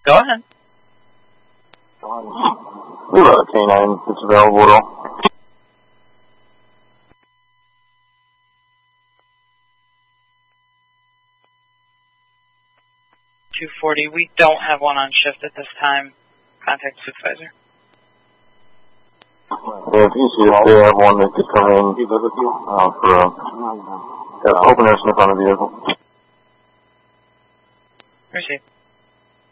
Go ahead. We have a canine that's available at all. 240. We don't have one on shift at this time. Contact supervisor. Yeah, if you see if they have one that could come in for open air sniff on the vehicle. Receive.